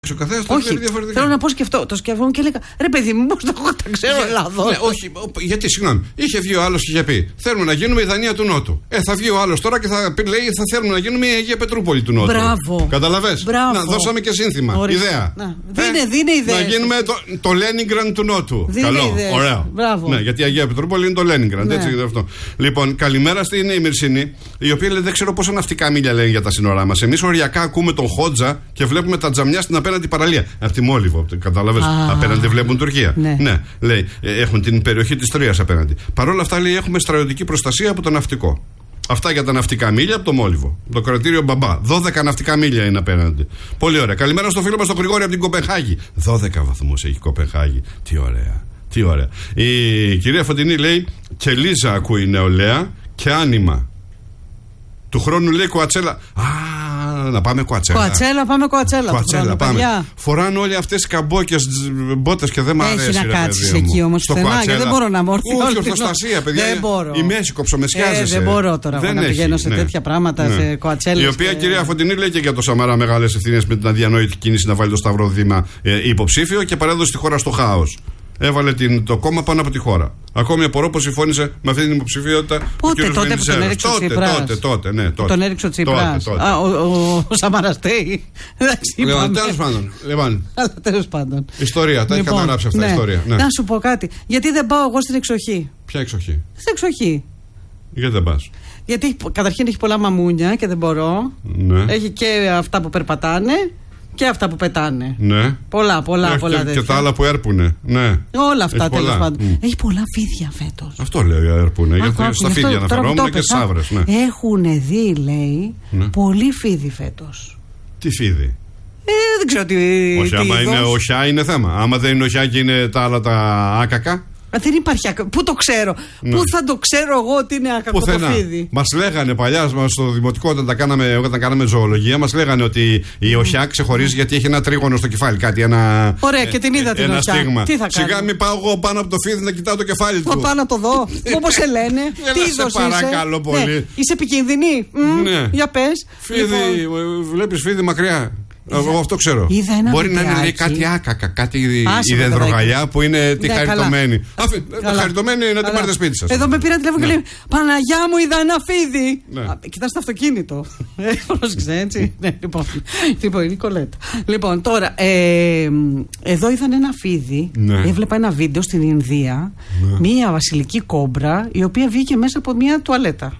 Ο καθένας το ξέρει διαφορετικά. Θέλω να πω το σκεφτόμουν και έλεγα ρε παιδί μου, πώς το ξέρω Ελλάδο. Ναι, όχι, γιατί συγγνώμη. Είχε βγει ο άλλος και είχε πει: θέλουμε να γίνουμε η Δανία του Νότου. Θα βγει ο άλλος τώρα και θα λέει: θα θέλουμε να γίνουμε η Αγία Πετρούπολη του Νότου. Μπράβο. Καταλαβες. Να, δώσαμε και σύνθημα. Ορίστε. Ιδέα. Δίνε ιδέα. Να γίνουμε το Λένιγκραντ του Νότου. Καλό. Ωραία. Μπράβο. Ναι, γιατί η Αγία Πετρούπολη είναι το Λένιγκραντ. Έτσι είναι αυτό. Λοιπόν, καλημέρα στην Ημερσινή, η οποία λέει: δεν ξέρω πόσα ναυτικά μίλια λέει για τα σύνορά μας. Εμείς οριακά ακούμε τον Χότζα και βλέπουμε τα τζαμιά στην απέναντι παραλία. Από τη Μόλιβο, κατάλαβες. Απέναντι βλέπουν Τουρκία. Ναι, λέει, έχουν την περιοχή της Τρίας απέναντι. Παρ' όλα αυτά, λέει, έχουμε στρατιωτική προστασία από το ναυτικό. Αυτά για τα ναυτικά μίλια από το Μόλιβο. Το κρατήριο Μπαμπά. 12 ναυτικά μίλια είναι απέναντι. Πολύ ωραία. Καλημέρα στο φίλο μας τον Γρηγόρη από την Κοπενχάγη. 12 βαθμούς έχει η Κοπενχάγη. Τι ωραία. Τι ωραία. Η κυρία Φωτεινή λέει: και Λίζα ακούει νεολαία και άνιμα. Του χρόνου λέει Κοατσέλα. Να πάμε Κοατσέλα. Πάμε Κοατσέλα. Πάμε. Φοράνε όλοι αυτές οι καμπόκες μπότες και δεν μ' αρέσει. Έχει να κάτσεις εκεί όμως πουθενά, γιατί δεν μπορώ να μόρφω. Όχι, ορθοστασία, παιδιά. Δεν μπορώ. Η μέση κοψομεσιάζεσαι. Δεν μπορώ τώρα να πηγαίνω σε τέτοια πράγματα, σε Κοατσέλα. Η οποία κυρία Φωτεινή λέει και για το Σαμαρά μεγάλες ευθύνες με την αδιανόητη κίνηση να βάλει το Σταυροδήμα υποψήφιο και παρέδωσε τη χώρα στο χάος. Έβαλε το κόμμα πάνω από τη χώρα. Ακόμη απορώ πως συμφώνησε με αυτή την υποψηφιότητα. Πότε, τότε που τον έριξε ο Τσίπρας. Τότε. Τον έριξε ο Τσίπρας. Ο Σαμαραστέη. Τέλος πάντων. Ιστορία, τα έχει καταγράψει αυτά η ιστορία. Να σου πω κάτι. Γιατί δεν πάω εγώ στην εξοχή. Ποια εξοχή? Στην εξοχή. Γιατί δεν πας? Γιατί καταρχήν έχει πολλά μαμούνια και δεν μπορώ. Έχει και αυτά που περπατάνε. Και αυτά που πετάνε. Ναι. Πολλά τέτοια. Και τα άλλα που έρπουνε. Ναι. Όλα αυτά τέλος πάντων. Έχει πολλά φίδια φέτος. Αυτό λέει έρπουνε. Γιατί στα φίδια αναφερόμουν και σαύρες. Ναι. Έχουν δει, λέει, πολύ φίδι φέτος. Τι φίδι? Δεν ξέρω τι. Όχι, άμα είναι οχιά είναι θέμα. Άμα δεν είναι οχιά και είναι τα άλλα τα άκακα. Δεν υπάρχει άκακο. Πού το ξέρω? Ναι. Πού θα το ξέρω εγώ ότι είναι άκακο το φίδι? Μας λέγανε παλιά στο δημοτικό όταν κάναμε ζωολογία, μας λέγανε ότι η οχιά ξεχωρίζει γιατί έχει ένα τρίγωνο στο κεφάλι. Κάτι, ένα. Ωραία, και την είδα την οχιά. Στίγμα. Τι θα κάνω? Σιγά μην πάω εγώ πάνω από το φίδι να κοιτάω το κεφάλι του. Θα πάω να το δω. Όπως σε λένε. Τι είδος είσαι? Παρακαλώ πολύ. Ναι. Είσαι επικίνδυνη. Ναι. Για πες. Φίδι, βλέπεις φίδι μακριά. Εγώ αυτό ξέρω. Μπορεί να είναι λέει, κάτι άκακα, κάτι η δεντρογαλιά που είναι τη χαριτωμένη. Χαριτωμένη είναι να την πάρετε σπίτι σας. Εδώ με πήρα τηλέφωνο και λέει: Παναγιά μου, είδα ένα φίδι. Κοιτάς το αυτοκίνητο. Πρόσεξε, έτσι. Λοιπόν, η Κολέτα. Λοιπόν, τώρα, εδώ είδαν ένα φίδι. Έβλεπα ένα βίντεο στην Ινδία. Μία βασιλική κόμπρα η οποία βγήκε μέσα από μία τουαλέτα.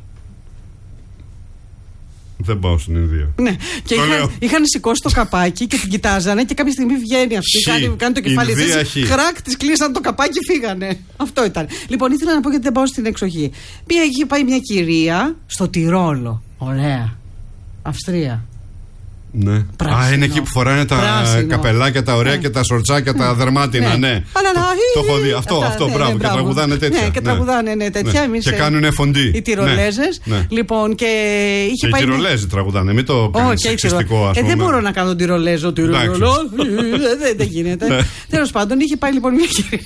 Δεν πάω στην Ινδία. Ναι, και είχαν σηκώσει το καπάκι και την κοιτάζανε και κάποια στιγμή βγαίνει αυτή. Κάνει το κεφάλι της. Χράκ, της κλείσαν το καπάκι, φύγανε. Αυτό ήταν. Λοιπόν, ήθελα να πω γιατί δεν πάω στην εξοχή. Είχε πάει μια κυρία στο Τυρόλο. Ωραία. Αυστρία. Ναι. Πράσινο. Είναι εκεί που φοράνε τα καπελάκια, τα ωραία και τα σορτσάκια, τα δερμάτινα. Ναι. Το έχω δει. Αυτό, μπράβο. Και τραγουδάνε τέτοια. Ναι, και τραγουδάνε τέτοια. Και κάνουν φοντί. Οι Τυρολέζες. Λοιπόν, και είχε πάει. Οι Τυρολέζοι τραγουδάνε, μην το κάνεις σεξιστικό, ας πούμε. Δεν μπορώ να κάνω Τυρολέζο. Δεν γίνεται. Τέλος πάντων, είχε πάει λοιπόν μια κυρία.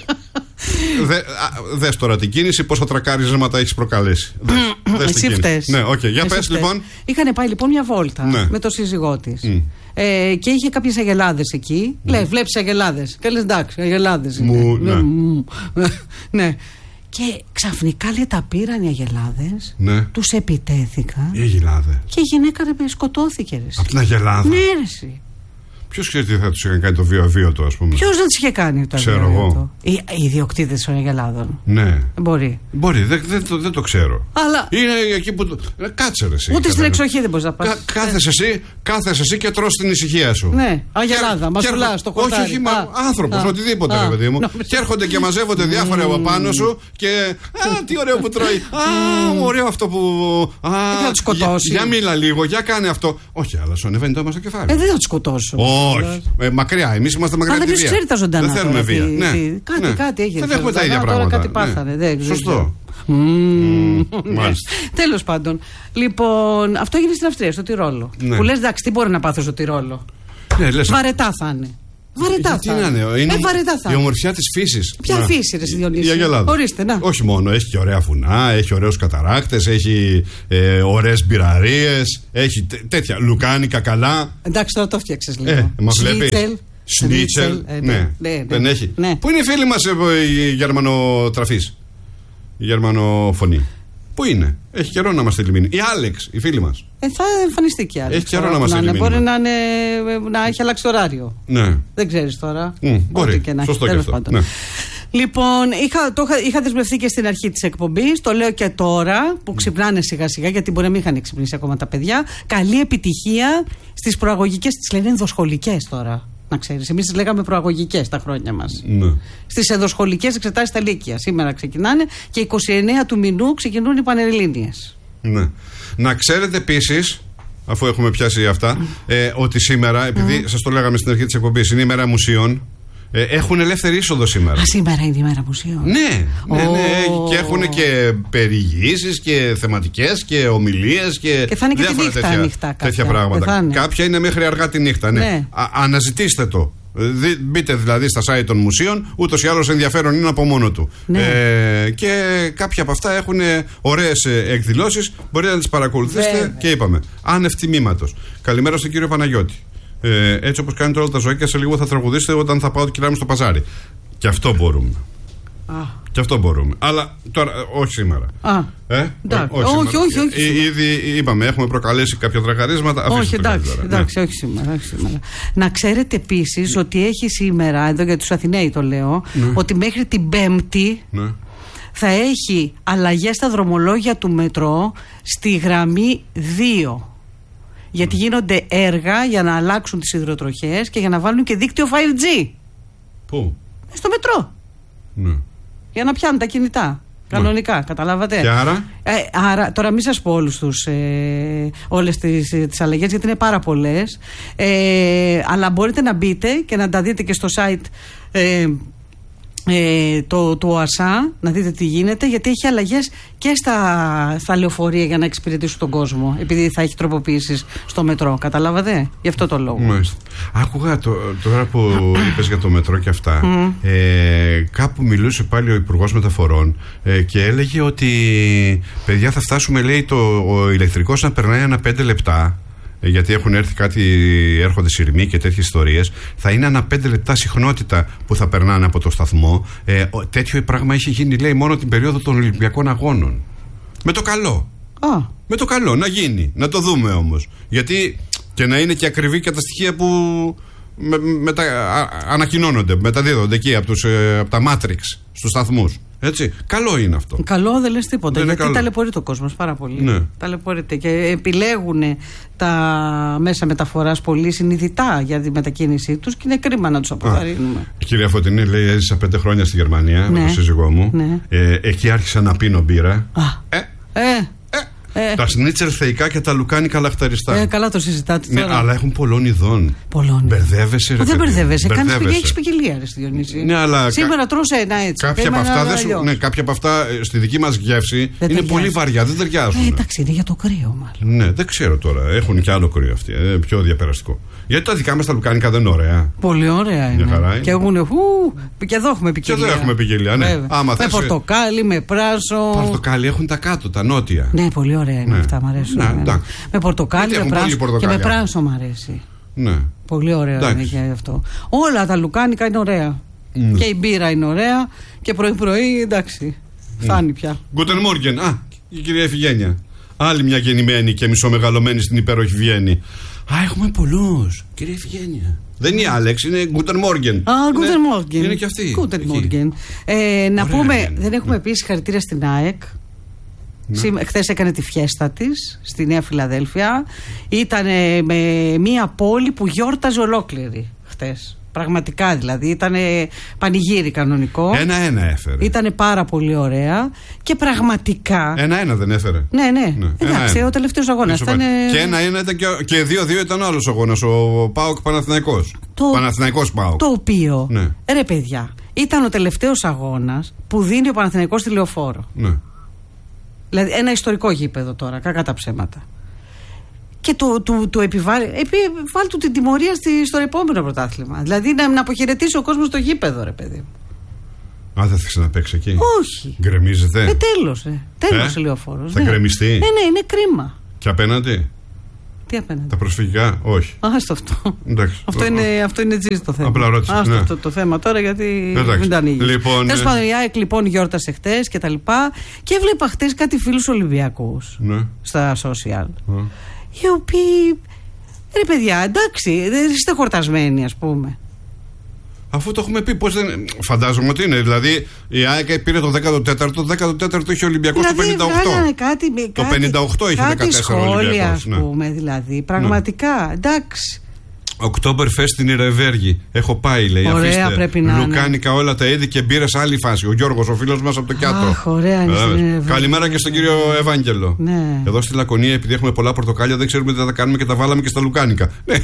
Δες τώρα την κίνηση, πόσα τρακάρισματα έχεις προκαλέσει. Εσύ φταίς. Ναι, οκ, για πες λοιπόν. Είχαν πάει λοιπόν μια βόλτα με το σύζυγό της. Και είχε κάποιες αγελάδες εκεί. Λέει, βλέπεις αγελάδες? Και λες, εντάξει, αγελάδες είναι. Ναι. Και ξαφνικά λέει τα πήραν οι αγελάδες, τους επιτέθηκαν. Οι αγελάδες. Και η γυναίκα σκοτώθηκε. Από την αγελάδα. Ναι, ρε. Ποιος ξέρει τι θα τους είχαν κάνει το βίο-αβίωτο, ας πούμε? Ποιος δεν τους είχε κάνει το αβίωτο? Οι ιδιοκτήτες των αγελάδων. Ναι. Μπορεί. Δεν το ξέρω. Αλλά. Είναι εκεί που. Κάτσε ρε εσύ. Ούτε στην εξοχή δεν μπορείς να πας. Κάθεσαι εσύ και τρως την ησυχία σου. Ναι. Αγελάδα, μασουλά στο χορτάρι. Όχι, άνθρωπος, οτιδήποτε, ρε παιδί μου. Και έρχονται και μαζεύονται διάφορα από πάνω σου και. Τι ωραίο που τρώει. Ωραίο αυτό που. Θα τους σκοτώσει. Για μίλα λίγο, για κάνε αυτό. Όχι, αλλά σου ανεβαίνει το αίμα στο κεφάλι. Δεν θα τους σκοτώσω. Όχι. Μακριά. Εμείς είμαστε μακριά από τη βία. Ξέρει τα ζωντανά. Δεν θέλουμε βία. Κάτι έχει. Δεν έχουμε τα ίδια πράγματα. Κάτι πάθανε. Σωστό. Τέλος πάντων. Λοιπόν, αυτό έγινε στην Αυστρία, στο Τυρόλο. Που λες, εντάξει, τι μπορεί να πάθω στο Τυρόλο? Βαρετά θα είναι. Βαρετά θα είναι. Βαρετά θα. Η ομορφιά της φύσης. Ποια φύση, ρε Διονύση? Η Αγελάδα. Ορίστε, να. Όχι μόνο, έχει και ωραία φουνά, έχει ωραίους καταράκτες, έχει ωραίες μπειραρίες, έχει τέτοια λουκάνικα καλά. Εντάξει, τώρα το φτιάξες λίγο. Μα βλέπεις. Σνίτσελ. Ναι. Δεν έχει. Ναι. Πού είναι η φίλη μας η γερμανοτραφής, η γερμανοφωνή? Πού είναι? Έχει καιρό να μας στείλει μήνυμα. Η Άλεξ, η φίλη μας. Θα εμφανιστεί και Άλεξ. Έχει καιρό να μας στείλει μήνυμα. Μπορεί να έχει αλλάξει ωράριο. Ναι. Δεν ξέρεις τώρα. Μπορεί. Σωστό και αυτό. Ναι. Λοιπόν, είχα δεσμευτεί και στην αρχή της εκπομπής. Το λέω και τώρα που ξυπνάνε σιγά σιγά, γιατί μπορεί να μην είχαν ξυπνήσει ακόμα τα παιδιά. Καλή επιτυχία στις προαγωγικές. Τις λένε ενδοσχολικές τώρα. Να ξέρεις, εμείς τις λέγαμε προαγωγικές τα χρόνια μας. Ναι. Στις ενδοσχολικές εξετάσεις στα Λύκεια. Σήμερα ξεκινάνε και 29 του μηνού ξεκινούν οι Πανελλήνιες. Ναι. Να ξέρετε επίσης, αφού έχουμε πιάσει αυτά, ότι σήμερα, επειδή σας το λέγαμε στην αρχή της εκπομπής, είναι η μέρα μουσείων. Έχουν ελεύθερη είσοδο σήμερα. Σήμερα είναι η μέρα μουσείων. Ναι. Και έχουν και περιηγήσεις και θεματικές και ομιλίες και θα είναι και τη νύχτα ανοιχτά τέτοια πράγματα. Κάποια είναι μέχρι αργά τη νύχτα. Ναι. Αναζητήστε το. Μπείτε δηλαδή στα site των μουσείων, ούτως ή άλλως ενδιαφέρον είναι από μόνο του. Ναι. Και κάποια από αυτά έχουν ωραίες εκδηλώσεις. Μπορείτε να τις παρακολουθήσετε. Και είπαμε, άνευ τιμήματος. Καλημέρα στον κύριο Παναγιώτη. Έτσι όπως κάνετε όλα τα ζωάκια, σε λίγο θα τραγουδήσετε όταν θα πάω το κυρά μου στο παζάρι. Και αυτό μπορούμε. Και αυτό μπορούμε. Αλλά τώρα, όχι σήμερα. Όχι. Ήδη είπαμε, έχουμε προκαλέσει κάποια τραγαρίσματα. Όχι, εντάξει, όχι σήμερα. Να ξέρετε επίσης ότι έχει σήμερα, εδώ για τους Αθηναίοι το λέω, ότι μέχρι την Πέμπτη θα έχει αλλαγές στα δρομολόγια του μετρό στη γραμμή 2. Γιατί γίνονται έργα για να αλλάξουν τις υδροτροχές και για να βάλουν και δίκτυο 5G. Πού? Στο μετρό. Ναι. Για να πιάνουν τα κινητά. Κανονικά, καταλάβατε. Και άρα? Άρα, τώρα μην σας πω όλες τις αλλαγές, γιατί είναι πάρα πολλές. Αλλά μπορείτε να μπείτε και να τα δείτε και στο site του ΟΑΣΑ, να δείτε τι γίνεται, γιατί έχει αλλαγές και στα λεωφορεία για να εξυπηρετήσουν τον κόσμο, επειδή θα έχει τροποποιήσεις στο μετρό. Καταλάβατε, γι' αυτό το λόγο. Μάλιστα. Άκουγα τώρα που είπες για το μετρό και αυτά, κάπου μιλούσε πάλι ο Υπουργός Μεταφορών και έλεγε ότι παιδιά θα φτάσουμε, λέει, ο ηλεκτρικός να περνάει ανά 5 λεπτά, γιατί έχουν έρθει έρχονται σειρμοί και τέτοιες ιστορίες. Θα είναι ανά 5 λεπτά συχνότητα που θα περνάνε από το σταθμό. Τέτοιο πράγμα έχει γίνει, λέει, μόνο την περίοδο των Ολυμπιακών Αγώνων. Με το καλό. Με το καλό, να γίνει. Να το δούμε όμως. Γιατί και να είναι και ακριβή και τα στοιχεία που ανακοινώνονται, μεταδίδονται εκεί από τα Matrix στους σταθμούς. Έτσι. Καλό είναι αυτό. Καλό δεν λες τίποτα. Γιατί ταλαιπωρείται ο κόσμος πάρα πολύ. Ναι. Ταλαιπωρείται και επιλέγουν τα μέσα μεταφοράς πολύ συνειδητά για τη μετακίνησή τους και είναι κρίμα να τους αποθαρρύνουμε. Η κυρία Φωτεινή λέει: έζησα 5 χρόνια στη Γερμανία με τον σύζυγό μου. Ναι. Εκεί άρχισα να πίνω μπύρα. Τα σνίτσελ θεϊκά και τα λουκάνικα λαχταριστά. Καλά το συζητάτε τώρα. Ναι, αλλά έχουν πολλών ειδών. Μπερδεύεσαι, ρε. Δεν μπερδεύεσαι. Έχεις ποικιλία, ρε Διονύση. Ναι, αλλά σήμερα τρως ένα έτσι. Κάποια από αυτά στη δική μας γεύση είναι πολύ βαριά, δεν ταιριάζουν. Εντάξει, είναι για το κρύο μάλλον. Ναι, δεν ξέρω τώρα. Έχουν και άλλο κρύο αυτοί. Πιο διαπεραστικό. Γιατί τα δικά μας τα λουκάνικα δεν είναι ωραία. Πολύ ωραία είναι. Και έχουν. Και εδώ έχουμε ποικιλία. Και εδώ έχουμε ποικιλία, ναι. Με πορτοκάλι, με πράσο. Πορτοκάλι έχουν τα κάτω, τα νότια. Ναι, πολύ ωραία είναι αυτά, μου αρέσουν. Με πορτοκάλι, με πράσο και με πράσο μου αρέσει. Ναι. Πολύ ωραίο είναι και αυτό. Όλα τα λουκάνικα είναι ωραία. Και η μπύρα είναι ωραία και πρωί-πρωί εντάξει. Φτάνει πια. Guten Morgen. Η κυρία Ευγένεια. Άλλη μια γεννημένη και μισομεγαλωμένη στην υπέροχη Βιέννη. Έχουμε πολλούς, κυρία Ευγένεια. Δεν είναι η Άλεξ, είναι Guten Morgen. Guten Morgen. Είναι και αυτή. Guten Morgen. Να πούμε, δεν έχουμε πει συγχαρητήρια στην ΑΕΚ. Χθες έκανε τη φιέστα της στη Νέα Φιλαδέλφια. Ήταν με μια πόλη που γιόρταζε ολόκληρη χθες. Πραγματικά δηλαδή. Ήταν πανηγύρι κανονικό. 1-1 έφερε. Ήταν πάρα πολύ ωραία. Και πραγματικά. 1-1 δεν έφερε. Ναι. Εντάξει, ο τελευταίος αγώνας ήταν. Και 1-1 ήταν και 2-2 ήταν άλλος αγώνας. Ο ΠΑΟΚ Παναθηναϊκός. Παναθηναϊκός ΠΑΟΚ. Το οποίο. Ναι. Ρε παιδιά, ήταν ο τελευταίος αγώνας που δίνει ο Παναθηναϊκός στη Λεωφόρο. Ναι. Δηλαδή ένα ιστορικό γήπεδο τώρα, κακά τα ψέματα. και του επιβάλλει του την τιμωρία στο επόμενο πρωτάθλημα. Δηλαδή να αποχαιρετήσει ο κόσμος στο γήπεδο, ρε παιδί. Α, δεν θα ξαναπαίξει εκεί. Όχι. Γκρεμίζεται. Τέλος Λεωφόρος. Θα γκρεμιστεί. Ναι, είναι κρίμα. Και απέναντι. Τι απέναντι. Τα προσφυγικά, όχι. Άστο αυτό. Αυτό είναι τζις το θέμα. Απλά ρώτησα. Άστο αυτό το θέμα τώρα, γιατί μην τα ανοίγει. Λοιπόν, τέλος πάντων, η ΑΕΚ λοιπόν γιόρτασε χτες και τα λοιπά. Και έβλεπα χτες κάτι φίλους Ολυμπιακούς στα social. Οι οποίοι. Ρε παιδιά, εντάξει, είστε χορτασμένοι, ας πούμε. Αφού το έχουμε πει, πώς δεν. Φαντάζομαι ότι είναι. Δηλαδή η ΑΕΚ πήρε το 14ο, το 14ο είχε ο Ολυμπιακός το 58. Το 58 είχε 14 ο Ολυμπιακός. Ας πούμε, δηλαδή. Πραγματικά, εντάξει. Oktoberfest στην Ιρεβέργη. Έχω πάει, λέει. Ωραία, πρέπει να είναι. Λουκάνικα όλα τα είδη και μπύρες άλλη φάση. Ο Γιώργος, ο φίλος μας από το Κιάτρο. Αχ, ωραία είναι. Καλημέρα και στον κύριο Ευάγγελο. Ναι. Εδώ στη Λακωνία, επειδή έχουμε πολλά πορτοκάλια, δεν ξέρουμε τι θα τα κάνουμε και τα βάλαμε και στα Λουκάνικα. Ναι.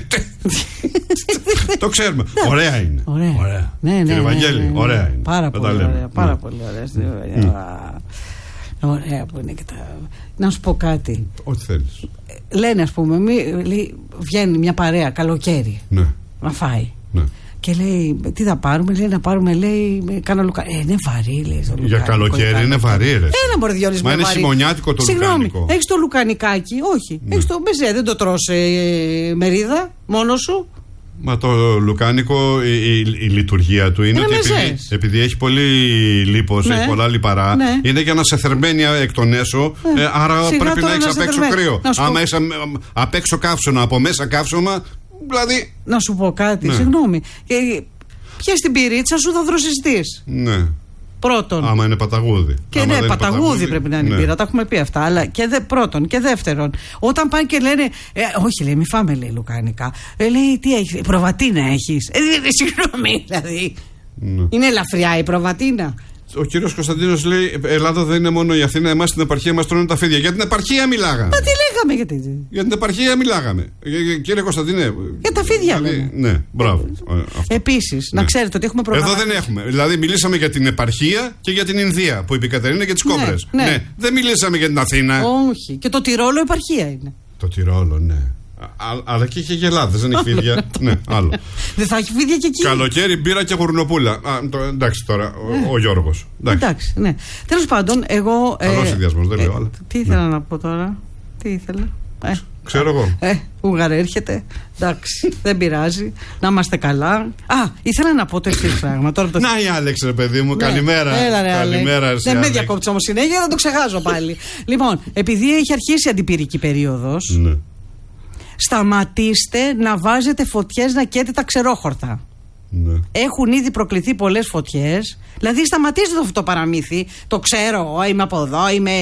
Το ξέρουμε. Ωραία είναι. Ωραία. Ναι, κύριε Ευαγγέλη, ωραία είναι. Πάρα πολύ ωραία. Πάρα πολύ ωραία. Ωραία που είναι και τα. Να σου πω κάτι. Ό,τι θέλεις. Λένε, ας πούμε, βγαίνει μια παρέα καλοκαίρι να φάει. Ναι. Και λέει, τι θα πάρουμε, λέει να πάρουμε, λέει, κάνα λουκάνικο. Είναι βαρύ, λέει. Το για καλοκαίρι είναι βαρύ, ρε. Ένα μπορδιόνι. Μα είναι χειμωνιάτικο το λουκάνικο. Συγγνώμη, έχεις το λουκανικάκι? Όχι. Έχεις το μεζέ, δεν το τρως μερίδα, μόνος σου. Μα το λουκάνικο, η λειτουργία του είναι ότι επειδή έχει πολύ λίπος, έχει πολλά λιπαρά, είναι για να σε θερμαίνει εκ των έσω, άρα πρέπει να έχεις απ' έξω κρύο. Άμα έχεις απ' έξω καύσωνα, από μέσα καύσωμα, δηλαδή. Να σου πω κάτι, συγγνώμη. Πιες την πυρίτσα σου, θα δροσιστείς. Ναι. Πρώτον. Άμα είναι παταγούδι. Και ναι, παταγούδι πρέπει να είναι η πύρα, τα έχουμε πει αυτά. Αλλά και πρώτον. Και δεύτερον, όταν πάνε και λένε. Όχι, λέει, μη φάμε, λέει, λουκάνικα. Λέει, τι έχεις, προβατίνα έχεις. Συγγνώμη, δηλαδή. Είναι ελαφριά η προβατίνα. Ο κύριος Κωνσταντίνος λέει: Ελλάδα δεν είναι μόνο η Αθήνα, εμάς στην επαρχία μας τρώνε τα φίδια. Για την επαρχία μιλάγαμε. Μα τι λέγαμε, γιατί. Για την επαρχία μιλάγαμε. Κύριε Κωνσταντίνε. Για τα φίδια δηλαδή, ναι, μπράβο. Επίσης, να ξέρετε ότι έχουμε προγραμματίσει. Εδώ δεν έχουμε. Δηλαδή, μιλήσαμε για την επαρχία και για την Ινδία που είπε η Κατερίνα και τις κόμπρες. Ναι. Δεν μιλήσαμε για την Αθήνα. Όχι. Και το Τυρόλο επαρχία είναι. Το Τυρόλο, ναι. Αλλά εκεί είχε γελάδες, δεν έχει φίδια. Ναι, άλλο. Δεν θα έχει φίδια και εκεί. Καλοκαίρι, μπύρα και γουρνοπούλα. Εντάξει τώρα, ο Γιώργος. Εντάξει, ναι. Τέλος πάντων, εγώ. Καλός συνδυασμός, δεν λέω άλλα. Τι ήθελα να πω τώρα. Τι ήθελα. Ξέρω εγώ. Ούγαρα έρχεται. Εντάξει, δεν πειράζει. Να είμαστε καλά. Ήθελα να πω το εξής πράγμα. Να η Άλεξ, ρε παιδί μου, καλημέρα. Καλημέρα, δεν με διακόψει όμως συνέχεια, δεν το ξεχάσω πάλι. Λοιπόν, επειδή έχει αρχίσει η αντιπυρική περίοδος. Σταματήστε να βάζετε φωτιές να καίτε τα ξερόχορτα. Ναι. Έχουν ήδη προκληθεί πολλές φωτιές. Δηλαδή σταματήστε αυτό το παραμύθι. Το ξέρω, είμαι από εδώ,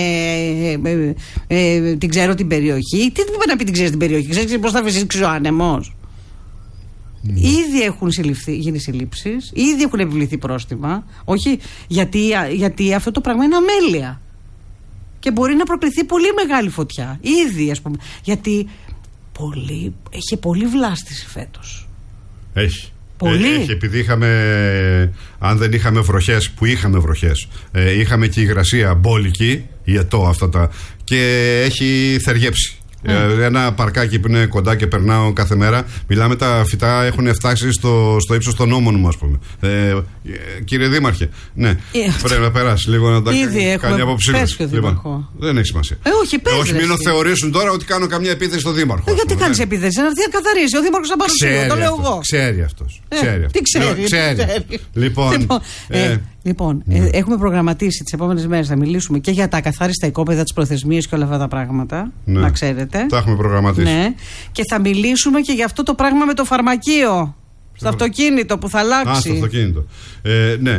την ξέρω την περιοχή. Τι πρέπει να πει την ξέρεις την περιοχή? Ξέρεις πώς θα φυσήξει ο άνεμος? Ήδη έχουν γίνει συλλήψεις, ήδη έχουν επιβληθεί πρόστιμα. Όχι, γιατί αυτό το πράγμα είναι αμέλεια. Και μπορεί να προκληθεί πολύ μεγάλη φωτιά. Ήδη, ας πούμε. Γιατί έχει πολύ βλάστηση φέτος. Έχει. Πολύ. Έχει, επειδή αν δεν είχαμε βροχές, που είχαμε βροχές, είχαμε και υγρασία μπόλικη, ιετό αυτά τα, και έχει θεριέψει. Ένα παρκάκι που είναι κοντά και περνάω κάθε μέρα. Μιλάμε, τα φυτά έχουν φτάσει στο ύψος των ώμων μου, ας πούμε. Κύριε Δήμαρχε, ναι, πρέπει να περάσει λίγο να τα κάνει απόψη. Λοιπόν, δεν έχει σημασία. Όχι, μην θεωρήσουν τώρα ότι κάνω καμιά επίθεση στον Δήμαρχο. Γιατί κάνεις επίθεση? Να έρθει να καθαρίσει. Ο Δήμαρχος θα παρουσιάσει. Το λέω εγώ. Ξέρει αυτός. Τι ξέρει? Λοιπόν, έχουμε προγραμματίσει τις επόμενες μέρες να μιλήσουμε και για τα ακαθάριστα οικόπεδα, τις προθεσμίες και όλα αυτά τα πράγματα. Ναι. Να ξέρετε. Τα έχουμε προγραμματίσει. Ναι. Και θα μιλήσουμε και για αυτό το πράγμα με το φαρμακείο. Στο αυτοκίνητο που θα αλλάξει. Στο αυτοκίνητο. Ναι.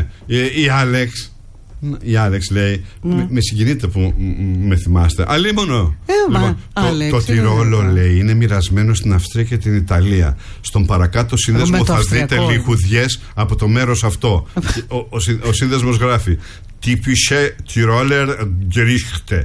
Η Άλεξ λέει, με συγκινείτε που με θυμάστε. Αλίμονο. Το Τυρόλο, λέει, είναι μοιρασμένο στην Αυστρία και την Ιταλία. Στον παρακάτω σύνδεσμο θα δείτε λιχουδιές από το μέρος αυτό. Ο σύνδεσμος γράφει: Typische Tiroler Gerichte.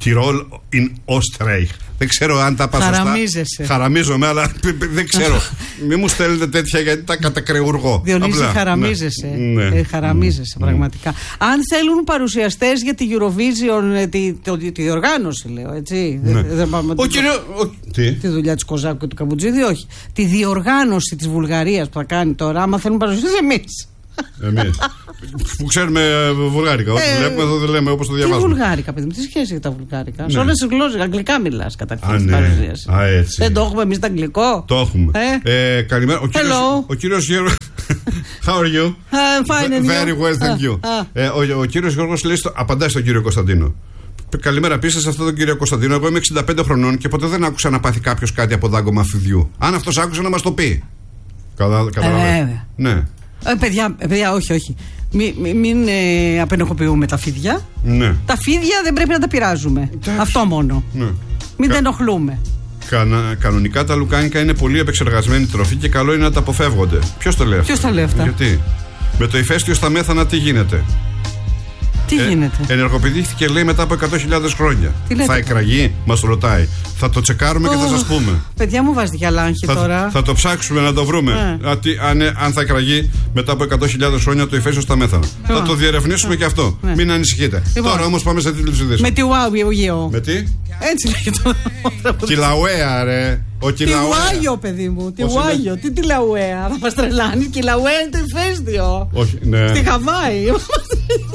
Τυρόλ in Österreich. Δεν ξέρω αν τα πας σωστά. Χαραμίζομαι, αλλά δεν ξέρω. Μην μου στέλνετε τέτοια γιατί τα κατακρεουργώ. Διονύση, χαραμίζεσαι. Ναι. Χαραμίζεσαι πραγματικά. Αν θέλουν παρουσιαστές για τη Eurovision, τη διοργάνωση, λέω έτσι. Ναι. Τη δουλειά της Κοζάκου και του Καμπουτζίδη, όχι. Τη διοργάνωση της Βουλγαρίας που θα κάνει τώρα, άμα θέλουν παρουσιαστές, εμείς. Εμείς. Που ξέρουμε βουλγάρικα. Ό,τι βλέπουμε εδώ δεν λέμε όπως το διαβάζουμε. Τι βουλγάρικα, παιδί μου, τι σχέση έχει τα βουλγάρικα. Σε όλες τις γλώσσες, αγγλικά μιλάς καταρχήν. Δεν το έχουμε εμείς τα αγγλικό. Το έχουμε. Καλημέρα. Ο κύριος Γιώργος. How are you? Fine and you? Very well, thank you. Ο κύριος Γιώργος λέει, απαντάει στον κύριο Κωνσταντίνο. Καλημέρα, πείστε σε αυτόν τον κύριο Κωνσταντίνο. Εγώ είμαι 65 χρονών και ποτέ δεν άκουσα να πάθει κάποιος κάτι από δάγκωμα φιδιού. Αν αυτός άκουσε να μας το πει. Καταλαβαίνετε. Ναι. Παιδιά, όχι. Μην απενοχοποιούμε τα φίδια. Ναι. Τα φίδια δεν πρέπει να τα πειράζουμε. Αυτό μόνο. Ναι. Μην τα ενοχλούμε. Κανονικά τα λουκάνικα είναι πολύ επεξεργασμένη τροφή και καλό είναι να τα αποφεύγονται. Ποιος το λέει αυτό? Ποιος τα λέει αυτά? Γιατί? Με το ηφαίστειο στα Μέθανα τι γίνεται? Τι γίνεται? Ενεργοποιήθηκε, λέει, μετά από 100.000 χρόνια. Θα εκραγεί, μας ρωτάει. Θα το τσεκάρουμε και θα σας πούμε. Παιδιά μου βάζετε για λάγχη τώρα. Θα το ψάξουμε να το βρούμε. Αν θα εκραγεί μετά από 100.000 χρόνια το ηφαίστειο στα Μέθανα. Θα το διερευνήσουμε και αυτό. Μην ανησυχείτε. Τώρα όμως πάμε σε τίτλους ειδήσεων. Με τη Ουάου. Με τι? Έτσι λέγεται. Κιλαουέα, ρε. Τι Ουάγιο, παιδί μου. Τι Ουάγιο. Τι Τιλαουέα. Θα μας τρελάνει. Κιλαουέα είναι το ηφαίστειο. Όχι, ναι. Στη Χαβάη.